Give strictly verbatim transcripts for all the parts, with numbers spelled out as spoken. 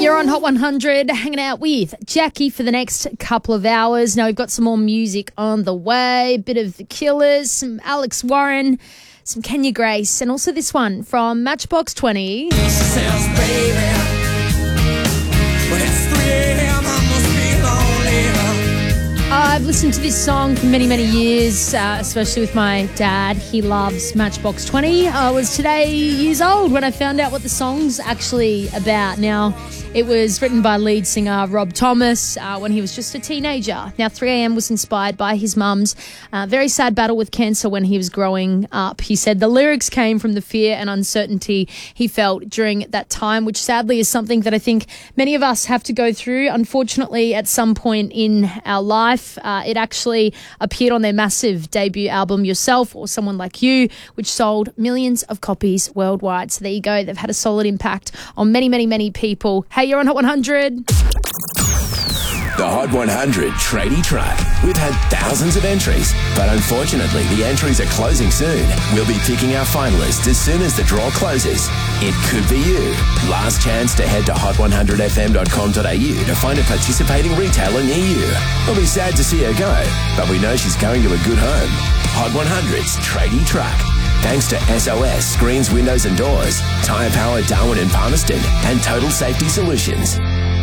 You're on Hot one hundred, hanging out with Jackie for the next couple of hours. Now, we've got some more music on the way, a bit of The Killers, some Alex Warren, some Kenya Grace, and also this one from Matchbox twenty. She says, baby, when it's three a.m., I must be lonely. I've listened to this song for many, many years, uh, especially with my dad. He loves Matchbox twenty. I was today years old when I found out what the song's actually about. Now, it was written by lead singer Rob Thomas uh, when he was just a teenager. Now, three a.m. was inspired by his mum's uh, very sad battle with cancer when he was growing up. He said the lyrics came from the fear and uncertainty he felt during that time, which sadly is something that I think many of us have to go through, unfortunately, at some point in our life. Uh, it actually appeared on their massive debut album, Yourself or Someone Like You, which sold millions of copies worldwide. So there you go. They've had a solid impact on many, many, many people. Hey, you're on Hot one hundred. The Hot one hundred Tradie Truck. We've had thousands of entries, but unfortunately the entries are closing soon. We'll be picking our finalists as soon as the draw closes. It could be you. Last chance to head to hot one hundred f m dot com dot a u to find a participating retailer near you. We'll be sad to see her go, but we know she's going to a good home. Hot one hundred's Tradie Truck. Thanks to S O S Screens, Windows and Doors, Tyre Power, Darwin and Palmerston, and Total Safety Solutions.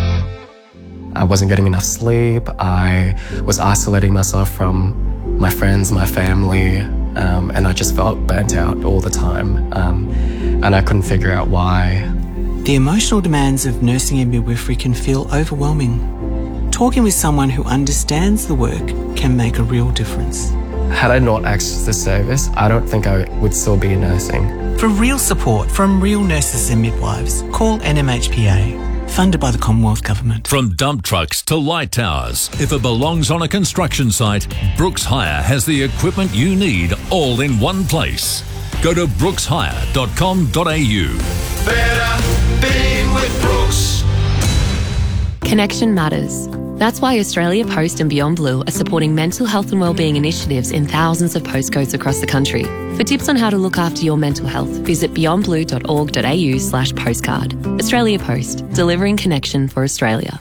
I wasn't getting enough sleep. I was isolating myself from my friends, my family, um, and I just felt burnt out all the time. Um, and I couldn't figure out why. The emotional demands of nursing and midwifery can feel overwhelming. Talking with someone who understands the work can make a real difference. Had I not accessed this service, I don't think I would still be nursing. For real support from real nurses and midwives, call N M H P A. Funded by the Commonwealth Government. From dump trucks to light towers, if it belongs on a construction site, Brooks Hire has the equipment you need all in one place. Go to brooks hire dot com dot a u. Better be with Brooks. Connection matters. That's why Australia Post and Beyond Blue are supporting mental health and wellbeing initiatives in thousands of postcodes across the country. For tips on how to look after your mental health, visit beyond blue dot org dot a u slash postcard. Australia Post, delivering connection for Australia.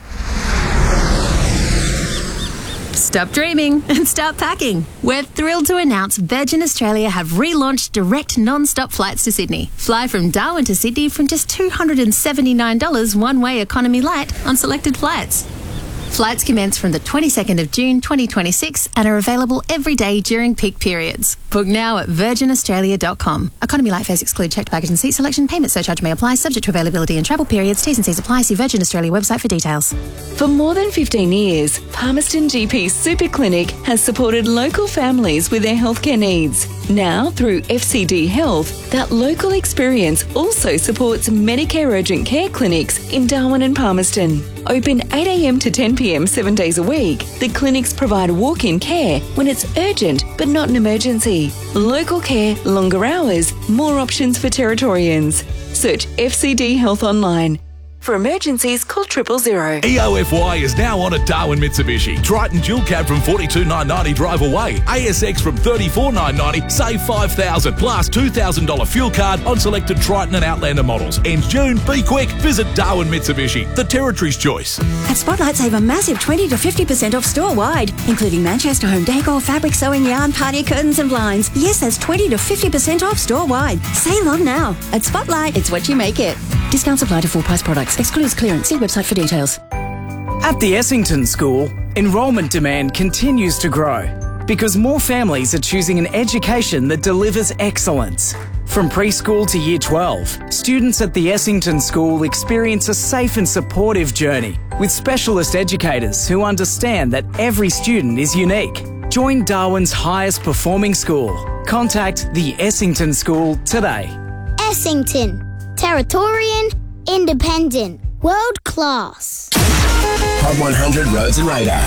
Stop dreaming and start packing. We're thrilled to announce Virgin Australia have relaunched direct non-stop flights to Sydney. Fly from Darwin to Sydney from just two hundred seventy-nine dollars one-way economy light on selected flights. Flights commence from the twenty-second of June twenty twenty-six and are available every day during peak periods. Book now at virgin australia dot com. Economy light fares exclude checked baggage and seat selection. Payment surcharge may apply, subject to availability and travel periods. T's and C's apply. See Virgin Australia website for details. For more than fifteen years, Palmerston G P Super Clinic has supported local families with their healthcare needs. Now, through F C D Health, that local experience also supports Medicare urgent care clinics in Darwin and Palmerston. Open eight a m to ten p m seven days a week, the clinics provide walk-in care when it's urgent but not an emergency. Local care, longer hours, more options for Territorians. Search F C D Health online. For emergencies, call triple zero. E O F Y is now on at Darwin Mitsubishi. Triton Dual Cab from forty-two thousand nine hundred ninety drive away. A S X from thirty-four thousand nine hundred ninety, save five thousand dollars plus two thousand dollars fuel card on selected Triton and Outlander models. Ends June. Be quick. Visit Darwin Mitsubishi, the Territory's choice. At Spotlight, save a massive twenty to fifty percent off store-wide, including Manchester home decor, fabric, sewing, yarn, party curtains and blinds. Yes, that's twenty to fifty percent off store-wide. Save on now. At Spotlight, it's what you make it. Discounts apply to full price products. Excludes clearance. See website for details. At the Essington School, enrolment demand continues to grow because more families are choosing an education that delivers excellence. From preschool to year twelve, students at the Essington School experience a safe and supportive journey with specialist educators who understand that every student is unique. Join Darwin's highest performing school. Contact the Essington School today. Essington. Territorian, independent, world class. Hot one hundred Roads and Radar.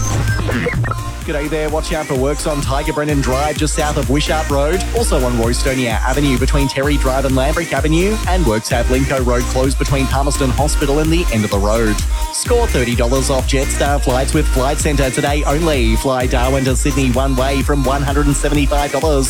G'day there, watch out for works on Tiger Brennan Drive just south of Wishart Road. Also on Roystonia Avenue between Terry Drive and Lambrick Avenue. And works have Linco Road closed between Palmerston Hospital and the end of the road. Score thirty dollars off Jetstar flights with Flight Centre today only. Fly Darwin to Sydney one way from one hundred seventy-five dollars.